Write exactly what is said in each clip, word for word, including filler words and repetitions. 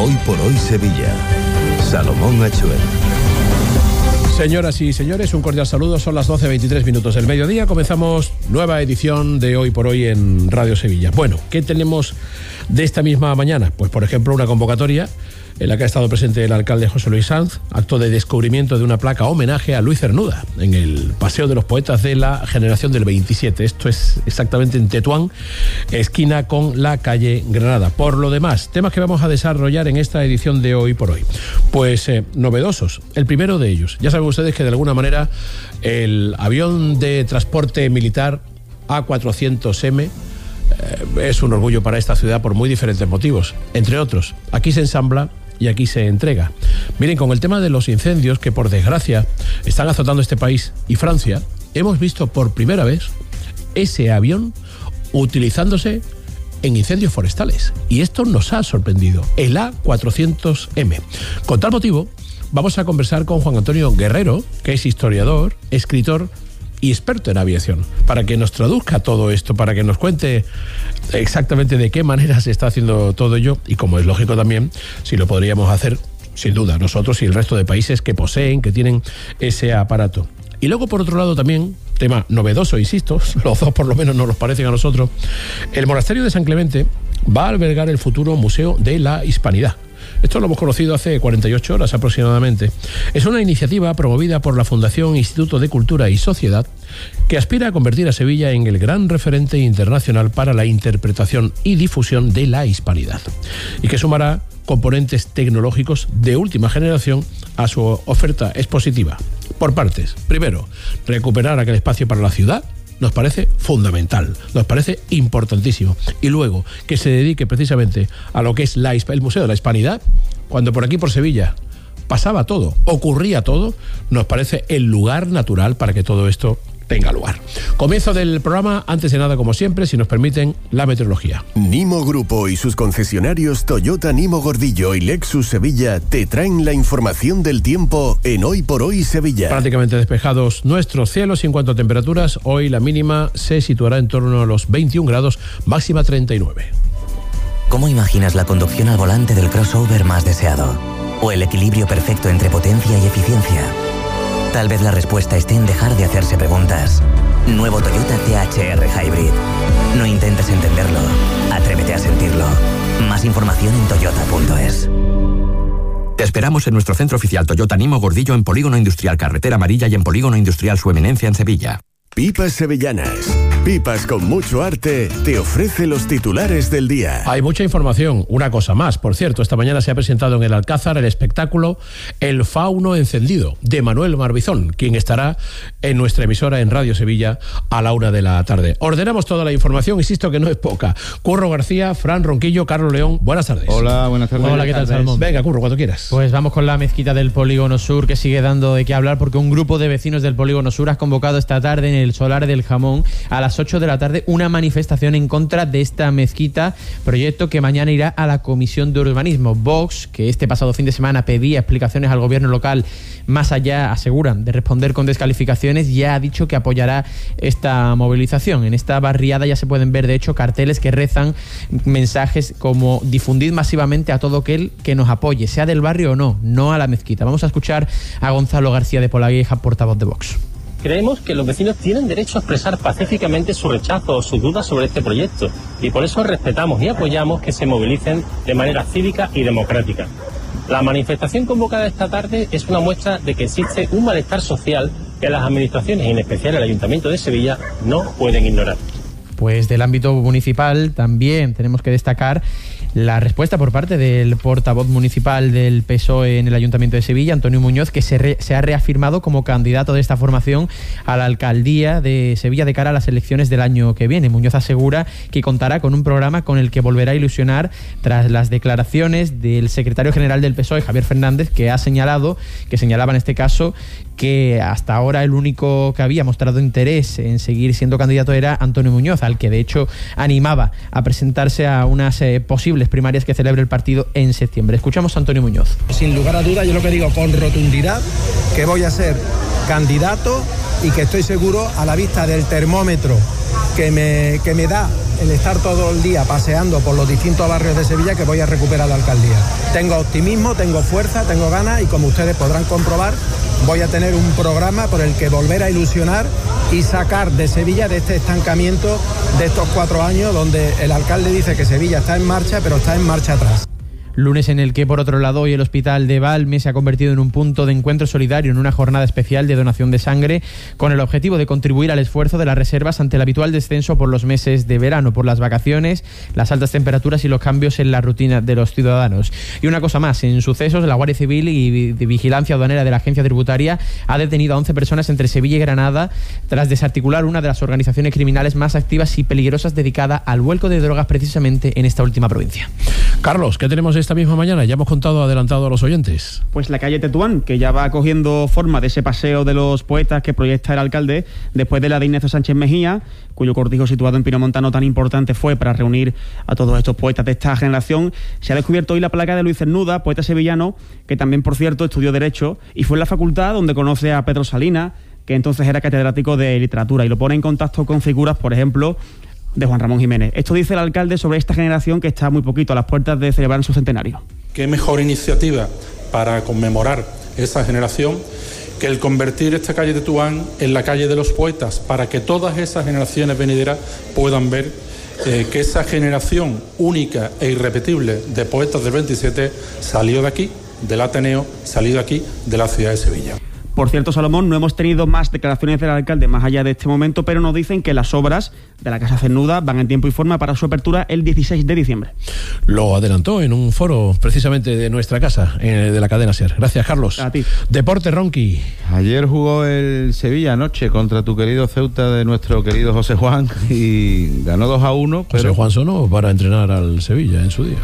Hoy por hoy Sevilla. Salomón Achuel. Señoras y señores, un cordial saludo. Son las doce veintitrés minutos del mediodía. Comenzamos nueva edición de Hoy por Hoy en Radio Sevilla. Bueno, ¿qué tenemos de esta misma mañana? Pues, por ejemplo, una convocatoria en la que ha estado presente el alcalde José Luis Sanz, acto de descubrimiento de una placa homenaje a Luis Cernuda en el Paseo de los Poetas de la Generación del veintisiete. Esto es exactamente en Tetuán, esquina con la calle Granada. Por lo demás, temas que vamos a desarrollar en esta edición de Hoy por Hoy. Pues eh, novedosos. El primero de ellos, ya saben ustedes que de alguna manera el avión de transporte militar A cuatrocientos eme eh, es un orgullo para esta ciudad por muy diferentes motivos. Entre otros, aquí se ensambla y aquí se entrega. Miren, con el tema de los incendios que por desgracia están azotando este país y Francia, hemos visto por primera vez ese avión utilizándose en incendios forestales. Y esto nos ha sorprendido, el A cuatrocientos eme. Con tal motivo, vamos a conversar con Juan Antonio Guerrero, que es historiador, escritor y experto en aviación, para que nos traduzca todo esto, para que nos cuente exactamente de qué manera se está haciendo todo ello y, como es lógico también, si lo podríamos hacer, sin duda, nosotros y el resto de países que poseen, que tienen ese aparato. Y luego, por otro lado, también, tema novedoso, insisto, los dos por lo menos nos los parecen a nosotros, el monasterio de San Clemente va a albergar el futuro Museo de la Hispanidad. Esto lo hemos conocido hace cuarenta y ocho horas aproximadamente. Es una iniciativa promovida por la Fundación Instituto de Cultura y Sociedad que aspira a convertir a Sevilla en el gran referente internacional para la interpretación y difusión de la hispanidad, y que sumará componentes tecnológicos de última generación a su oferta expositiva. Por partes. Primero, recuperar aquel espacio para la ciudad. Nos parece fundamental, nos parece importantísimo. Y luego, que se dedique precisamente a lo que es la, el Museo de la Hispanidad, cuando por aquí, por Sevilla, pasaba todo, ocurría todo, nos parece el lugar natural para que todo esto tenga lugar. Comienzo del programa, antes de nada, como siempre, si nos permiten, la meteorología. Nimo Grupo y sus concesionarios Toyota Nimo Gordillo y Lexus Sevilla te traen la información del tiempo en Hoy por Hoy Sevilla. Prácticamente despejados nuestros cielos, y en cuanto a temperaturas, hoy la mínima se situará en torno a los veintiún grados, máxima treinta y nueve. ¿Cómo imaginas la conducción al volante del crossover más deseado? ¿O el equilibrio perfecto entre potencia y eficiencia? Tal vez la respuesta esté en dejar de hacerse preguntas. Nuevo Toyota T H R Hybrid. No intentes entenderlo, atrévete a sentirlo. Más información en toyota punto es. Te esperamos en nuestro centro oficial Toyota Nimo Gordillo en Polígono Industrial Carretera Amarilla y en Polígono Industrial Su Eminencia en Sevilla. Pipas Sevillanas. Pipas con mucho arte te ofrece los titulares del día. Hay mucha información. Una cosa más, por cierto, esta mañana se ha presentado en el Alcázar el espectáculo El Fauno Encendido, de Manuel Marbizón, quien estará en nuestra emisora en Radio Sevilla a la una de la tarde. Ordenamos toda la información, insisto que no es poca. Curro García, Fran Ronquillo, Carlos León, buenas tardes. Hola, buenas tardes. Hola, ¿qué tal, Salmón? Venga, Curro, cuando quieras. Pues vamos con la mezquita del Polígono Sur, que sigue dando de qué hablar, porque un grupo de vecinos del Polígono Sur ha convocado esta tarde en el Solar del Jamón a las ocho de la tarde una manifestación en contra de esta mezquita, proyecto que mañana irá a la Comisión de Urbanismo. Vox, que este pasado fin de semana pedía explicaciones al gobierno local, más allá, aseguran, de responder con descalificaciones, ya ha dicho que apoyará esta movilización. En esta barriada ya se pueden ver, de hecho, carteles que rezan mensajes como: difundid masivamente a todo aquel que nos apoye, sea del barrio o no, no a la mezquita. Vamos a escuchar a Gonzalo García de Polagueja, portavoz de Vox. Creemos que los vecinos tienen derecho a expresar pacíficamente su rechazo o sus dudas sobre este proyecto, y por eso respetamos y apoyamos que se movilicen de manera cívica y democrática. La manifestación convocada esta tarde es una muestra de que existe un malestar social que las administraciones, y en especial el Ayuntamiento de Sevilla, no pueden ignorar. Pues del ámbito municipal también tenemos que destacar la respuesta por parte del portavoz municipal del P S O E en el Ayuntamiento de Sevilla, Antonio Muñoz, que se, re, se ha reafirmado como candidato de esta formación a la alcaldía de Sevilla de cara a las elecciones del año que viene. Muñoz asegura que contará con un programa con el que volverá a ilusionar tras las declaraciones del secretario general del P S O E, Javier Fernández, que ha señalado, que señalaba en este caso, que hasta ahora el único que había mostrado interés en seguir siendo candidato era Antonio Muñoz, al que de hecho animaba a presentarse a unas eh, posibles primarias que celebre el partido en septiembre. Escuchamos a Antonio Muñoz. Sin lugar a dudas, yo lo que digo con rotundidad, que voy a ser candidato y que estoy seguro, a la vista del termómetro que me, que me da el estar todo el día paseando por los distintos barrios de Sevilla que voy a recuperar la alcaldía. Tengo optimismo, tengo fuerza, tengo ganas y como ustedes podrán comprobar, voy a tener un programa por el que volver a ilusionar y sacar de Sevilla de este estancamiento de estos cuatro años donde el alcalde dice que Sevilla está en marcha, pero está en marcha atrás. Lunes en el que, por otro lado, hoy el Hospital de Valme se ha convertido en un punto de encuentro solidario en una jornada especial de donación de sangre con el objetivo de contribuir al esfuerzo de las reservas ante el habitual descenso por los meses de verano, por las vacaciones, las altas temperaturas y los cambios en la rutina de los ciudadanos. Y una cosa más, en sucesos, la Guardia Civil y de Vigilancia Aduanera de la Agencia Tributaria ha detenido a once personas entre Sevilla y Granada tras desarticular una de las organizaciones criminales más activas y peligrosas dedicada al vuelco de drogas precisamente en esta última provincia. Carlos, ¿qué tenemos esta misma mañana? Ya hemos contado, adelantado a los oyentes. Pues la calle Tetuán, que ya va cogiendo forma de ese paseo de los poetas que proyecta el alcalde después de la de Ignacio Sánchez Mejía, cuyo cortijo situado en Pinomontano tan importante fue para reunir a todos estos poetas de esta generación. Se ha descubierto hoy la placa de Luis Cernuda, poeta sevillano, que también, por cierto, estudió Derecho y fue en la facultad donde conoce a Pedro Salinas, que entonces era catedrático de literatura, y lo pone en contacto con figuras, por ejemplo, de Juan Ramón Jiménez. Esto dice el alcalde sobre esta generación que está muy poquito a las puertas de celebrar su centenario. Qué mejor iniciativa para conmemorar esa generación que el convertir esta calle de Tetuán en la calle de los poetas, para que todas esas generaciones venideras puedan ver eh, que esa generación única e irrepetible de poetas del veintisiete salió de aquí, del Ateneo, salió de aquí, de la ciudad de Sevilla. Por cierto, Salomón, no hemos tenido más declaraciones del alcalde más allá de este momento, pero nos dicen que las obras de la Casa Cernuda van en tiempo y forma para su apertura el dieciséis de diciembre. Lo adelantó en un foro precisamente de nuestra casa, eh, de la cadena SER. Gracias, Carlos. A ti. Deporte, Ronqui. Ayer jugó el Sevilla anoche contra tu querido Ceuta de nuestro querido José Juan y ganó dos a uno. Pero... José Juan sonó para entrenar al Sevilla en su día.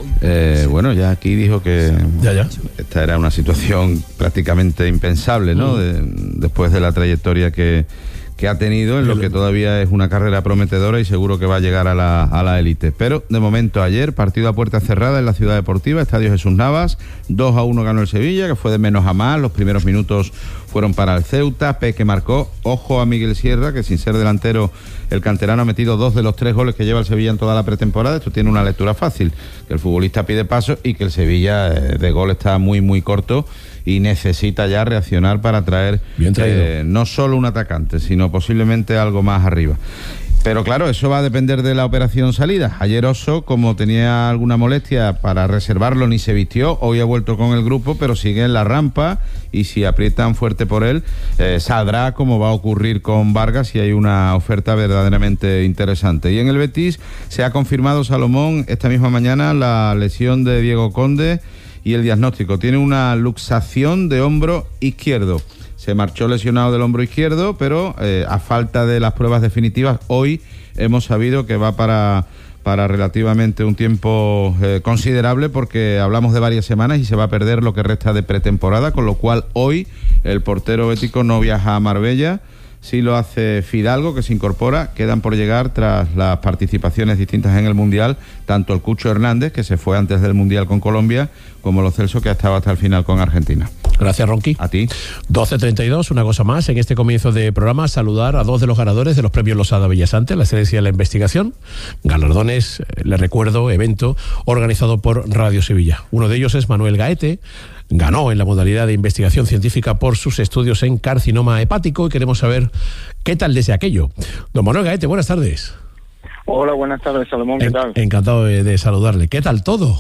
Eh, bueno, ya aquí dijo que ya, ya. esta era una situación prácticamente impensable, ¿no? De, después de la trayectoria que, que ha tenido, en lo que todavía es una carrera prometedora y seguro que va a llegar a la, a la élite. Pero de momento ayer, partido a puerta cerrada en la Ciudad Deportiva, Estadio Jesús Navas, dos a uno ganó el Sevilla, que fue de menos a más. Los primeros minutos fueron para el Ceuta, Peque marcó, ojo a Miguel Sierra, que sin ser delantero, el canterano ha metido dos de los tres goles que lleva el Sevilla en toda la pretemporada. Esto tiene una lectura fácil, que el futbolista pide paso y que el Sevilla eh, de gol está muy muy corto y necesita ya reaccionar para traer eh, no solo un atacante, sino posiblemente algo más arriba. Pero claro, eso va a depender de la operación salida. Ayer Oso, como tenía alguna molestia para reservarlo, ni se vistió. Hoy ha vuelto con el grupo, pero sigue en la rampa y si aprietan fuerte por él, eh, saldrá, como va a ocurrir con Vargas, si hay una oferta verdaderamente interesante. Y en el Betis se ha confirmado, Salomón, esta misma mañana la lesión de Diego Conde y el diagnóstico. Tiene una luxación de hombro izquierdo. Se marchó lesionado del hombro izquierdo, pero eh, a falta de las pruebas definitivas, hoy hemos sabido que va para, para relativamente un tiempo eh, considerable, porque hablamos de varias semanas y se va a perder lo que resta de pretemporada, con lo cual hoy el portero bético no viaja a Marbella. Sí lo hace Fidalgo, que se incorpora. Quedan por llegar, tras las participaciones distintas en el Mundial, tanto el Cucho Hernández, que se fue antes del Mundial con Colombia, como Lo Celso, que ha estado hasta el final con Argentina. Gracias, Ronqui. A ti. doce treinta y dos, una cosa más. En este comienzo de programa, saludar a dos de los ganadores de los premios Losada Bellas Artes, la excelencia de la investigación. Galardones, eh, les recuerdo, evento organizado por Radio Sevilla. Uno de ellos es Manuel Gaete. Ganó en la modalidad de investigación científica por sus estudios en carcinoma hepático y queremos saber qué tal desde aquello. Don Manuel Gaete, buenas tardes. Hola, buenas tardes, Salomón, ¿qué en, tal? Encantado de, de saludarle. ¿Qué tal todo?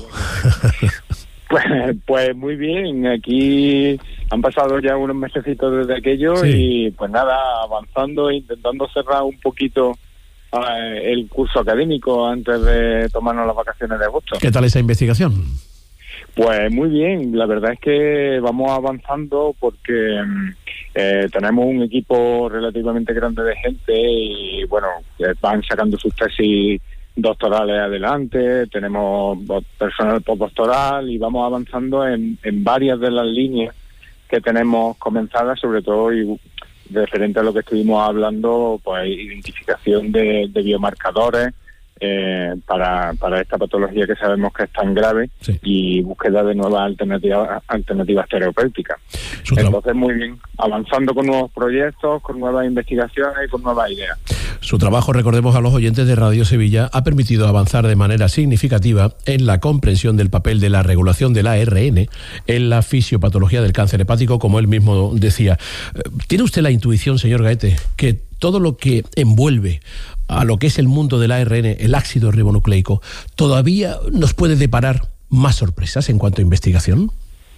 Pues, pues muy bien, aquí han pasado ya unos mesecitos desde aquello, sí. Y pues nada, avanzando, intentando cerrar un poquito uh, el curso académico antes de tomarnos las vacaciones de agosto. ¿Qué tal esa investigación? Pues muy bien, la verdad es que vamos avanzando porque eh, tenemos un equipo relativamente grande de gente y bueno, van sacando sus tesis doctorales adelante, tenemos personal postdoctoral y vamos avanzando en, en varias de las líneas que tenemos comenzadas, sobre todo y referente a lo que estuvimos hablando, pues identificación de, de biomarcadores eh, para, para esta patología que sabemos que es tan grave, sí. Y búsqueda de nuevas alternativas alternativas terapéuticas. Entonces, muy bien, avanzando con nuevos proyectos, con nuevas investigaciones y con nuevas ideas. Su trabajo, recordemos a los oyentes de Radio Sevilla, ha permitido avanzar de manera significativa en la comprensión del papel de la regulación del A R N en la fisiopatología del cáncer hepático, como él mismo decía. ¿Tiene usted la intuición, señor Gaete, que todo lo que envuelve a lo que es el mundo del A R N, el ácido ribonucleico, todavía nos puede deparar más sorpresas en cuanto a investigación?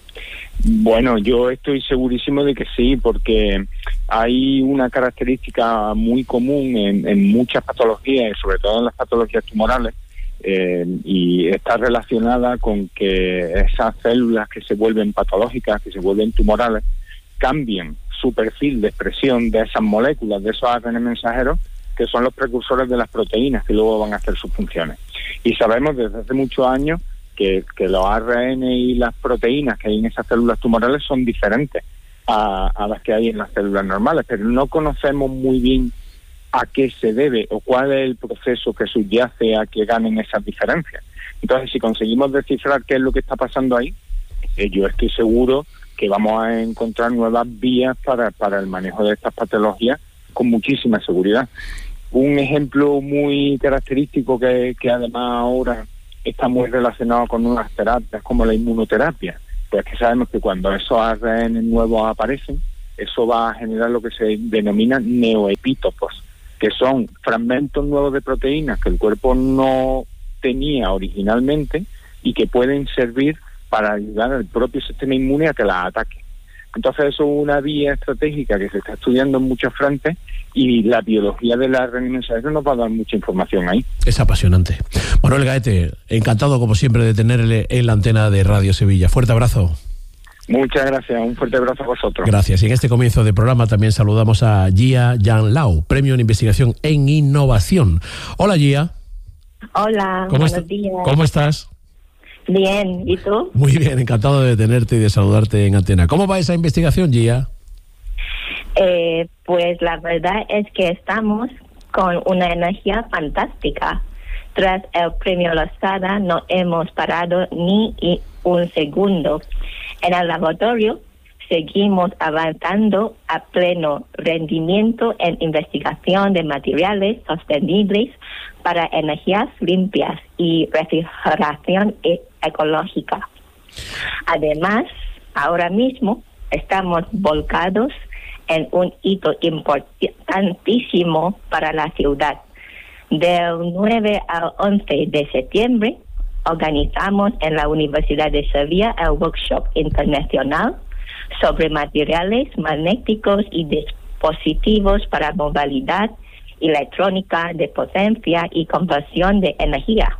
Bueno, yo estoy segurísimo de que sí, porque hay una característica muy común en, en muchas patologías, sobre todo en las patologías tumorales, eh, y está relacionada con que esas células que se vuelven patológicas, que se vuelven tumorales, cambian su perfil de expresión de esas moléculas, de esos A R N mensajeros, que son los precursores de las proteínas que luego van a hacer sus funciones. Y sabemos desde hace muchos años que, que los A R N y las proteínas que hay en esas células tumorales son diferentes a, a las que hay en las células normales, pero no conocemos muy bien a qué se debe o cuál es el proceso que subyace a que ganen esas diferencias. Entonces, si conseguimos descifrar qué es lo que está pasando ahí, eh, yo estoy seguro que vamos a encontrar nuevas vías para, para el manejo de estas patologías con muchísima seguridad. Un ejemplo muy característico que, que además ahora está muy relacionado con unas terapias como la inmunoterapia, pues que sabemos que cuando esos A R N nuevos aparecen, eso va a generar lo que se denomina neoepítopos, que son fragmentos nuevos de proteínas que el cuerpo no tenía originalmente y que pueden servir para ayudar al propio sistema inmune a que las ataque. Entonces eso es una vía estratégica que se está estudiando en muchos frentes y la biología del A R N mensajero nos va a dar mucha información ahí. Es apasionante. Manuel Gaete, encantado como siempre de tenerle en la antena de Radio Sevilla. Fuerte abrazo. Muchas gracias, un fuerte abrazo a vosotros. Gracias. Y en este comienzo de programa también saludamos a Jia Yanlao, Premio en Investigación en Innovación. Hola, Jia. Hola, ¿Cómo buenos est- días. ¿Cómo estás? Bien, ¿y tú? Muy bien, encantado de tenerte y de saludarte en antena. ¿Cómo va esa investigación, Jia? Eh, pues la verdad es que estamos con una energía fantástica. Tras el premio Losada no hemos parado ni un segundo. En el laboratorio seguimos avanzando a pleno rendimiento en investigación de materiales sostenibles para energías limpias y refrigeración e- ecológica. Además, ahora mismo estamos volcados en un hito importantísimo para la ciudad. Del nueve al once de septiembre organizamos en la Universidad de Sevilla el workshop internacional sobre materiales magnéticos y dispositivos para movilidad electrónica de potencia y conversión de energía.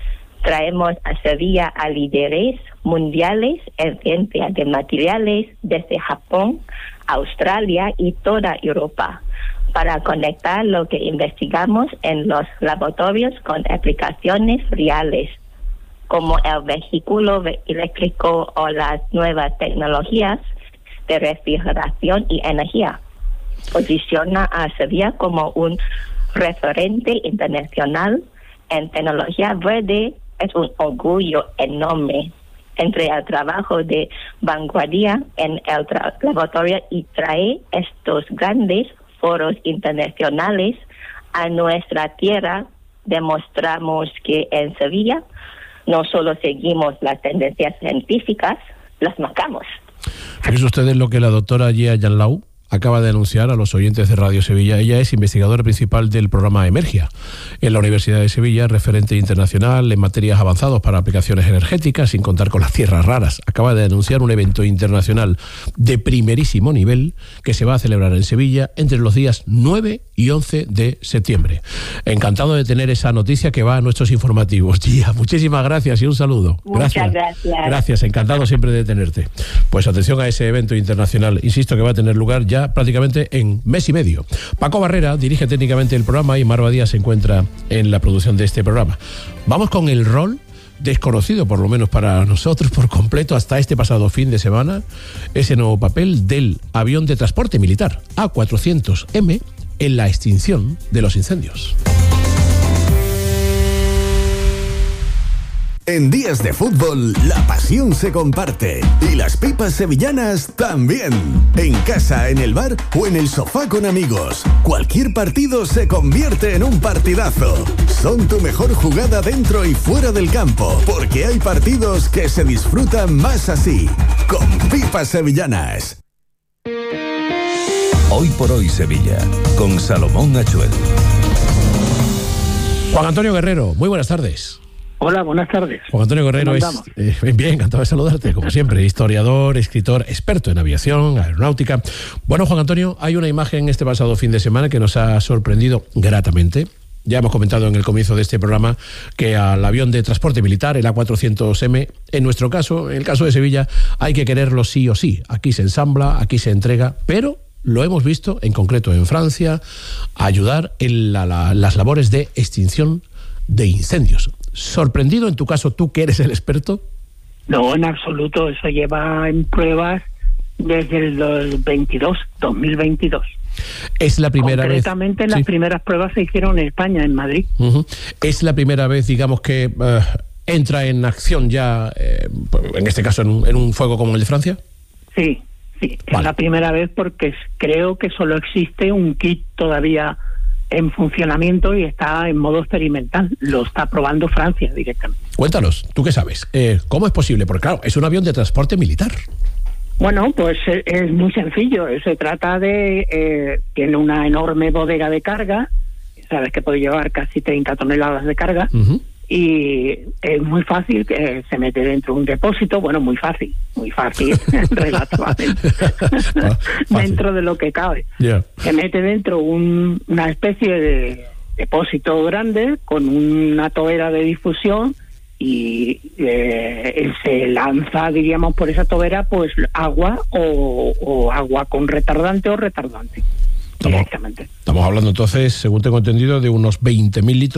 Traemos a Sevilla a líderes mundiales en ciencia de materiales desde Japón, Australia y toda Europa para conectar lo que investigamos en los laboratorios con aplicaciones reales, como el vehículo eléctrico o las nuevas tecnologías de refrigeración y energía. Posiciona a Sevilla como un referente internacional en tecnología verde. Es un orgullo enorme entre el trabajo de vanguardia en el tra- laboratorio y trae estos grandes foros internacionales a nuestra tierra. Demostramos que en Sevilla no solo seguimos las tendencias científicas, las marcamos. Fíjense ustedes lo que la doctora Jia Yanlao acaba de anunciar a los oyentes de Radio Sevilla. Ella es investigadora principal del programa Emergia en la Universidad de Sevilla, referente internacional en materias avanzadas para aplicaciones energéticas, sin contar con las tierras raras. Acaba de anunciar un evento internacional de primerísimo nivel que se va a celebrar en Sevilla entre los días nueve y once de septiembre. Encantado de tener esa noticia que va a nuestros informativos. Gia, muchísimas gracias y un saludo. Muchas gracias. Gracias, gracias. Encantado siempre de tenerte. Pues atención a ese evento internacional. Insisto que va a tener lugar ya prácticamente en mes y medio. Paco Barrera dirige técnicamente el programa y Marva Díaz se encuentra en la producción de este programa. Vamos con el rol desconocido, por lo menos para nosotros, por completo hasta este pasado fin de semana, ese nuevo papel del avión de transporte militar A cuatrocientos eme en la extinción de los incendios. En días de fútbol, la pasión se comparte. Y las pipas sevillanas también. En casa, en el bar o en el sofá con amigos. Cualquier partido se convierte en un partidazo. Son tu mejor jugada dentro y fuera del campo. Porque hay partidos que se disfrutan más así. Con pipas sevillanas. Hoy por hoy Sevilla, con Salomón Achuel. Juan Antonio Guerrero, muy buenas tardes. Hola, buenas tardes. Juan Antonio Guerrero es, eh, bien, encantado de saludarte, como siempre, historiador, escritor, experto en aviación, aeronáutica. Bueno, Juan Antonio, hay una imagen este pasado fin de semana que nos ha sorprendido gratamente. Ya hemos comentado en el comienzo de este programa que al avión de transporte militar, el A cuatrocientos eme, en nuestro caso, en el caso de Sevilla, hay que quererlo sí o sí. Aquí se ensambla, aquí se entrega, pero lo hemos visto, en concreto en Francia, ayudar en la, la, las labores de extinción de incendios. ¿Sorprendido en tu caso, tú que eres el experto? No, en absoluto. Eso lleva en pruebas desde el veintidós, dos mil veintidós. Es la primera vez. Concretamente, las sí. primeras pruebas se hicieron en España, en Madrid. Uh-huh. Es la primera vez, digamos, que uh, entra en acción ya, eh, en este caso, en un, en un fuego como el de Francia. Sí, sí. Vale. Es la primera vez porque creo que solo existe un kit todavía en funcionamiento y está en modo experimental. Lo está probando Francia directamente. Cuéntanos, ¿tú qué sabes? Eh, ¿Cómo es posible? Porque claro, es un avión de transporte militar. Bueno, pues es muy sencillo. Se trata de... Eh, tiene una enorme bodega de carga. Sabes que puede llevar casi treinta toneladas de carga. Uh-huh. Y es muy fácil, que se mete dentro de un depósito. Bueno, muy fácil. Muy fácil, relativamente. Ah, dentro de lo que cabe. Yeah. Se mete dentro un, una especie de depósito grande con una tobera de difusión y eh, se lanza, diríamos, por esa tobera pues agua o, o agua con retardante o retardante. Estamos, directamente. Estamos hablando entonces, según tengo entendido, de unos veinte mil litros